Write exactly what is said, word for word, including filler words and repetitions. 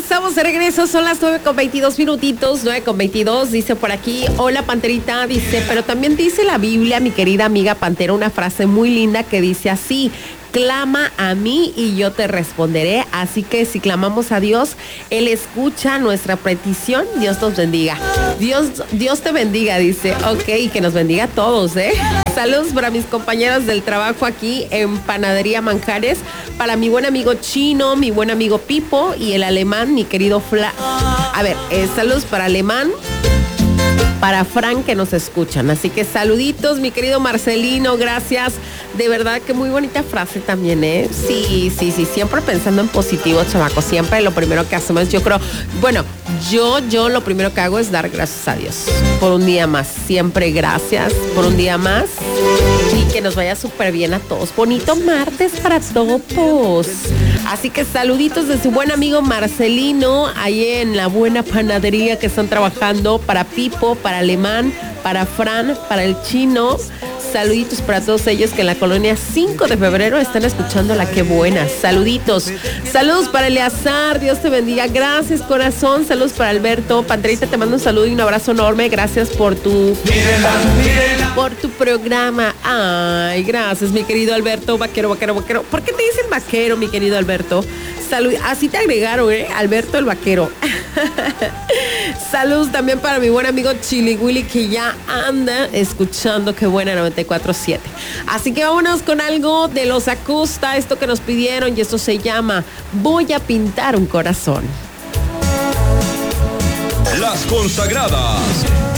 Estamos de regreso, son las nueve con veintidós minutitos, nueve con veintidós, dice por aquí, hola Panterita, dice, pero también dice la Biblia, mi querida amiga Pantera, una frase muy linda que dice así: clama a mí y yo te responderé. Así que si clamamos a Dios, Él escucha nuestra petición. Dios nos bendiga. Dios, Dios te bendiga, dice. Ok, que nos bendiga a todos, ¿eh? Saludos para mis compañeras del trabajo aquí en Panadería Manjares, para mi buen amigo Chino, mi buen amigo Pipo y el alemán, mi querido Fla. A ver, eh, saludos para alemán, para Frank, que nos escuchan. Así que saluditos, mi querido Marcelino, gracias. De verdad que muy bonita frase también, ¿eh? Sí, sí, sí, siempre pensando en positivo, chamaco. Siempre lo primero que hacemos, yo creo, bueno, yo, yo lo primero que hago es dar gracias a Dios por un día más. Siempre gracias por un día más. Y que nos vaya súper bien a todos. Bonito martes para todos. Así que saluditos de su buen amigo Marcelino, ahí en la buena panadería que están trabajando, para Pipo, para Alemán, para Fran, para el Chino. Saluditos para todos ellos que en la colonia cinco de febrero están escuchando la Qué Buena. Saluditos. Saludos para Eleazar, Dios te bendiga. Gracias, corazón. Saludos para Alberto. Panterita, te mando un saludo y un abrazo enorme. Gracias por tu por tu programa. Ay, gracias, mi querido Alberto. Vaquero, vaquero, vaquero. ¿Por qué te dicen vaquero, mi querido Alberto? Salud. Así te agregaron, ¿eh? Alberto el vaquero. Saludos también para mi buen amigo Chili Willy, que ya anda escuchando Qué Buena noventa y cuatro punto siete. Así que vámonos con algo de Los Acosta, esto que nos pidieron, y esto se llama Voy a pintar un corazón. Las consagradas.